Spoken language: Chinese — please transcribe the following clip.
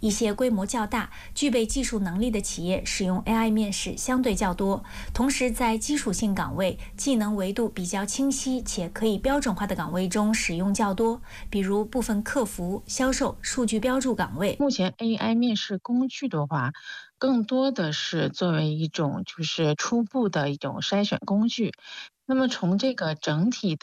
一些规模较大、具备技术能力的企业使用 AI 面试相对较多。同时，在基础性岗位、技能维度比较清晰且可以标准化的岗位中使用较多，比如部分客服、销售、数据标注岗位。 目前 AI 面试工具的话，更多的是作为一种就是初步的一种筛选工具。那么从这个整体